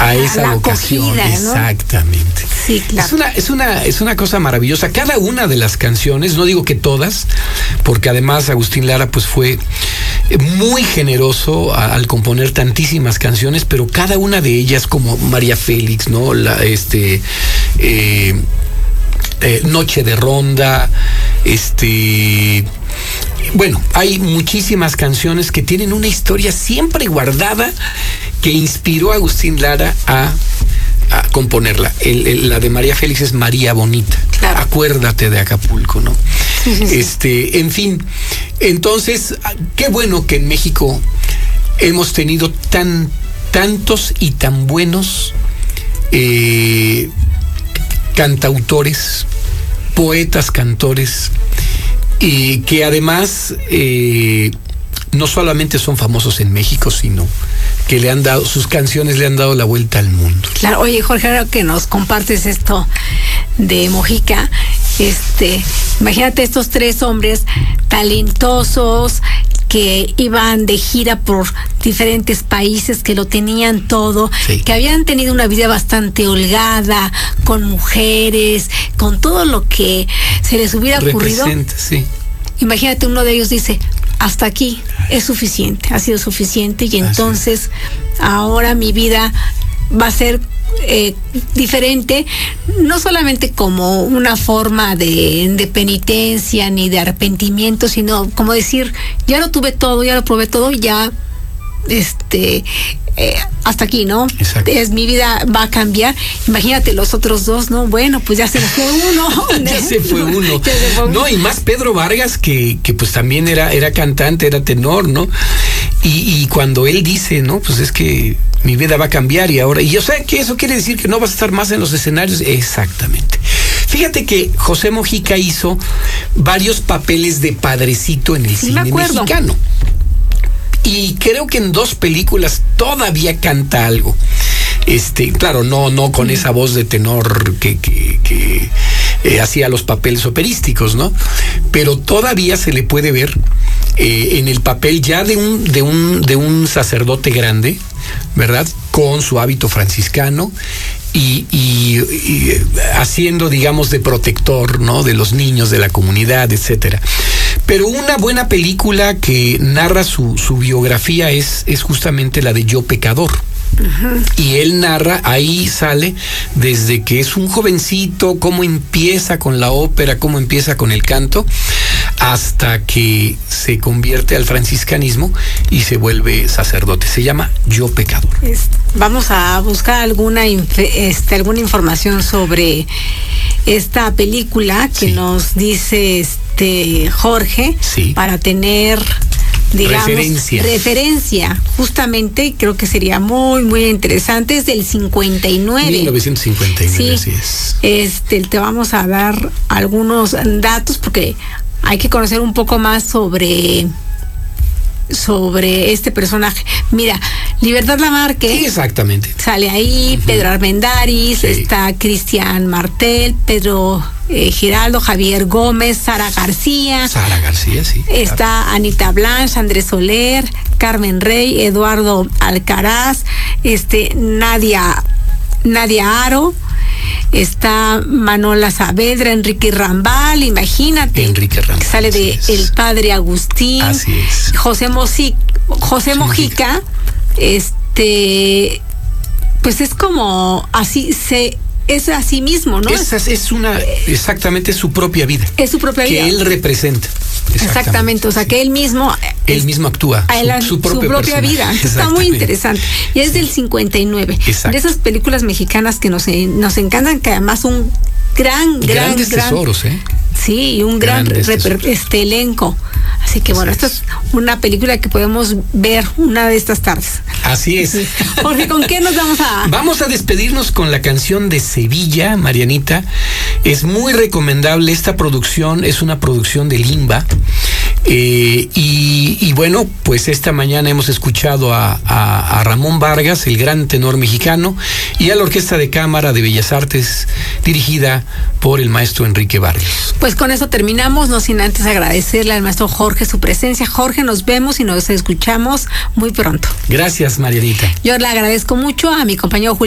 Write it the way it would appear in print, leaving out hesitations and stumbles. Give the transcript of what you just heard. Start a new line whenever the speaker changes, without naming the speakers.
a esa vocación,
acogida, ¿no?
Exactamente.
Sí, claro.
Es una cosa maravillosa. Cada una de las canciones, no digo que todas, porque además Agustín Lara pues fue muy generoso al componer tantísimas canciones, pero cada una de ellas, como María Félix, ¿no? Noche de Ronda, bueno, hay muchísimas canciones que tienen una historia siempre guardada que inspiró a Agustín Lara a componerla. La de María Félix es María Bonita. Claro. Acuérdate de Acapulco, ¿no? Sí. En fin, entonces, qué bueno que en México hemos tenido tantos y tan buenos cantautores, poetas, cantores, y que además no solamente son famosos en México, sino que sus canciones le han dado la vuelta al mundo.
Claro, oye, Jorge, ahora que nos compartes esto de Mojica, imagínate estos tres hombres talentosos que iban de gira por diferentes países, que lo tenían todo, sí, que habían tenido una vida bastante holgada, con mujeres, con todo lo que se les hubiera ocurrido.
Sí.
Imagínate, uno de ellos dice, hasta aquí es suficiente, ha sido suficiente, y entonces ahora mi vida va a ser diferente, no solamente como una forma de penitencia ni de arrepentimiento, sino como decir, ya lo tuve todo, ya lo probé todo, ya hasta aquí, ¿no?
Exacto.
Mi vida va a cambiar. Imagínate los otros dos, ¿no? Bueno, pues ya se fue uno.
Ya se fue uno. No, y más Pedro Vargas, que pues también era cantante, era tenor, ¿no? Y cuando él dice, ¿no? Pues es que mi vida va a cambiar y yo sé que eso quiere decir que no vas a estar más en los escenarios. Exactamente. Fíjate que José Mojica hizo varios papeles de padrecito en el cine mexicano. Y creo que en 2 películas todavía canta algo. Claro, no con esa voz de tenor que hacía los papeles operísticos, ¿no? Pero todavía se le puede ver en el papel ya de un sacerdote grande, ¿verdad? Con su hábito franciscano y haciendo, digamos, de protector, ¿no? De los niños, de la comunidad, etcétera. Pero una buena película que narra su biografía es justamente la de Yo Pecador. Uh-huh. Y él narra, ahí sale desde que es un jovencito, cómo empieza con la ópera, cómo empieza con el canto, hasta que se convierte al franciscanismo y se vuelve sacerdote. Se llama Yo Pecador.
Vamos a buscar alguna información sobre esta película que nos dice Jorge, para tener, digamos, referencia. Justamente creo que sería muy, muy interesante. Es del 59.
1959, sí. Así es.
Te vamos a dar algunos datos porque hay que conocer un poco más sobre este personaje. Mira, Libertad Lamarque.
Sí, exactamente.
Sale ahí, Pedro Armendáriz, está Cristian Martel, Pedro Giraldo, Javier Gómez, Sara García.
Sara García, sí.
Está claro. Anita Blanche, Andrés Soler, Carmen Rey, Eduardo Alcaraz, Nadia Aro. Está Manola Saavedra, Enrique Rambal, imagínate.
Enrique Rambal.
Que sale de El Padre Agustín.
Así es.
José Mojica, pues es como así es así mismo, ¿no?
Exactamente su propia vida.
Es su propia vida.
Que él representa.
Exactamente, o sea, que él mismo
actúa su propia
vida. Está muy interesante. Y es del 59.
Exacto.
De esas películas mexicanas que nos encantan, que además un
grandes tesoros, ¿eh?
Sí, y un gran elenco. Así que bueno, esta es una película que podemos ver una de estas tardes.
Así es.
Jorge, ¿con qué nos vamos a...?
Vamos a despedirnos con la canción de Sevilla, Marianita. Es muy recomendable. Esta producción es una producción de Limba. Y bueno, pues esta mañana hemos escuchado a Ramón Vargas, el gran tenor mexicano, y a la Orquesta de Cámara de Bellas Artes, dirigida por el maestro Enrique Vargas.
Pues con eso terminamos, no sin antes agradecerle al maestro Jorge su presencia. Jorge, nos vemos y nos escuchamos muy pronto.
Gracias, Marianita.
Yo le agradezco mucho a mi compañero Julio